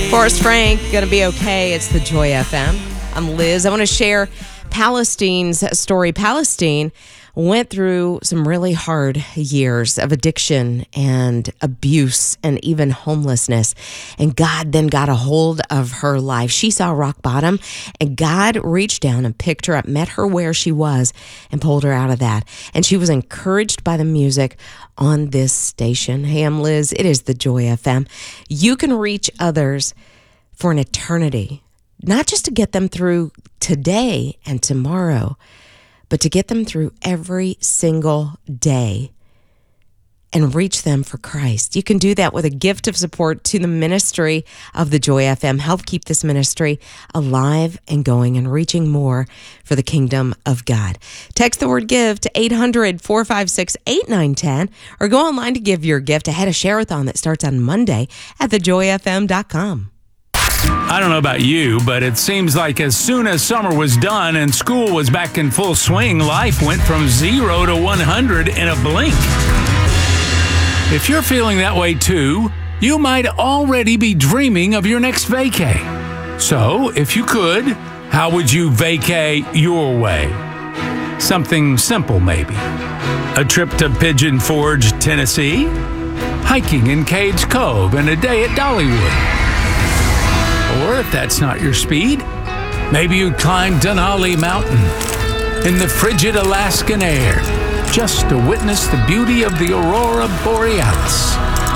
Forrest Frank, Gonna Be Okay. It's the Joy FM. I'm Liz. I want to share Palestine's story. Palestine went through some really hard years of addiction and abuse and even homelessness. And God then got a hold of her life. She saw rock bottom, and God reached down and picked her up, met her where she was, and pulled her out of that. And she was encouraged by the music on this station. Hey, I'm Liz. It is the Joy FM. You can reach others for an eternity, not just to get them through today and tomorrow, but to get them through every single day and reach them for Christ. You can do that with a gift of support to the ministry of the Joy FM. Help keep this ministry alive and going and reaching more for the kingdom of God. Text the word give to 800-456-8910 or go online to give your gift ahead of Share-a-thon that starts on Monday at thejoyfm.com. I don't know about you, but it seems like as soon as summer was done and school was back in full swing, life went from 0 to 100 in a blink. If you're feeling that way too, you might already be dreaming of your next vacay. So, if you could, how would you vacay your way? Something simple, maybe. A trip to Pigeon Forge, Tennessee? Hiking in Cades Cove and a day at Dollywood? Or if that's not your speed, maybe you'd climb Denali Mountain in the frigid Alaskan air just to witness the beauty of the Aurora Borealis.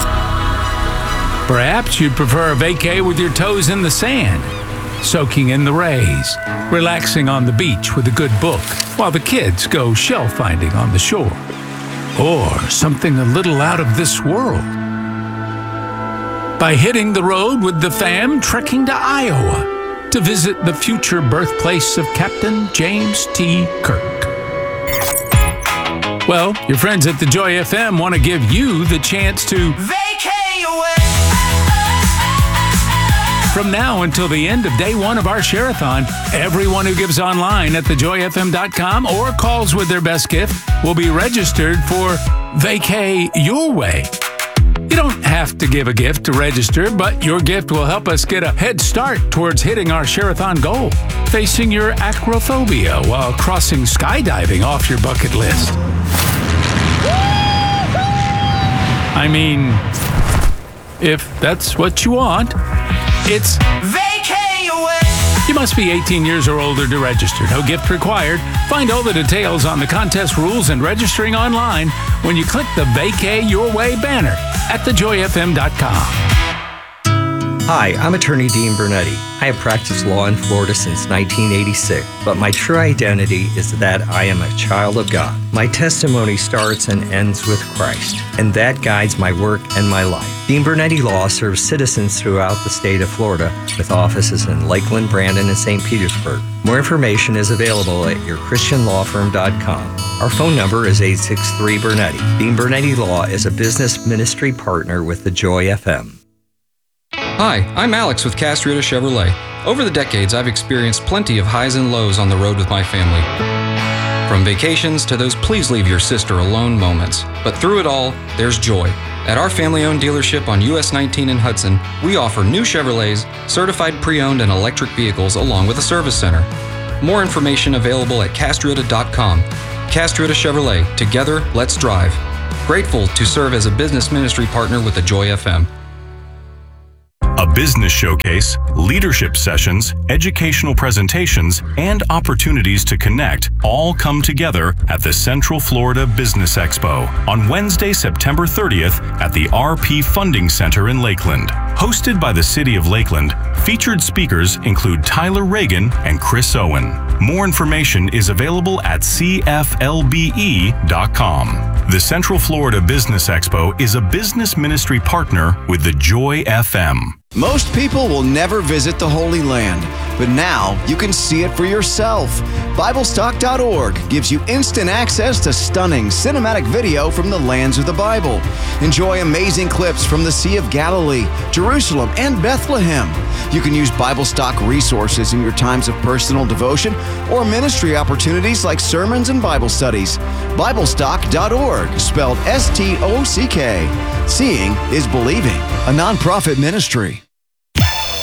Perhaps you'd prefer a vacay with your toes in the sand, soaking in the rays, relaxing on the beach with a good book while the kids go shell finding on the shore. Or something a little out of this world, by hitting the road with the fam, trekking to Iowa to visit the future birthplace of Captain James T. Kirk. Well, your friends at the Joy FM want to give you the chance to vacay away. From now until the end of day one of our Share-a-thon, everyone who gives online at thejoyfm.com or calls with their best gift will be registered for Vacay Your Way. You don't have to give a gift to register, but your gift will help us get a head start towards hitting our Share-a-thon goal, facing your acrophobia while crossing skydiving off your bucket list. I mean, if that's what you want, it's Vacay Away. You must be 18 years or older to register. No gift required. Find all the details on the contest rules and registering online when you click the Vacay Your Way banner at thejoyfm.com. Hi, I'm attorney Dean Bernetti. I have practiced law in Florida since 1986, but my true identity is that I am a child of God. My testimony starts and ends with Christ, and that guides my work and my life. Dean Bernetti Law serves citizens throughout the state of Florida with offices in Lakeland, Brandon, and St. Petersburg. More information is available at yourchristianlawfirm.com. Our phone number is 863-BERNETTI. Dean Bernetti Law is a business ministry partner with the Joy FM. Hi, I'm Alex with Castriola Chevrolet. Over the decades, I've experienced plenty of highs and lows on the road with my family. From vacations to those please leave your sister alone moments. But through it all, there's joy. At our family-owned dealership on US 19 in Hudson, we offer new Chevrolets, certified pre-owned and electric vehicles along with a service center. More information available at castriota.com. Castriota Chevrolet, together, let's drive. Grateful to serve as a business ministry partner with the Joy FM. A business showcase, leadership sessions, educational presentations, and opportunities to connect all come together at the Central Florida Business Expo on Wednesday, September 30th at the RP Funding Center in Lakeland. Hosted by the City of Lakeland, featured speakers include Tyler Reagan and Chris Owen. More information is available at cflbe.com. The Central Florida Business Expo is a business ministry partner with the Joy FM. Most people will never visit the Holy Land, but now you can see it for yourself. BibleStock.org gives you instant access to stunning cinematic video from the lands of the Bible. Enjoy amazing clips from the Sea of Galilee, Jerusalem, and Bethlehem. You can use BibleStock resources in your times of personal devotion or ministry opportunities like sermons and Bible studies. BibleStock.org, spelled S-T-O-C-K. Seeing is believing, a nonprofit ministry.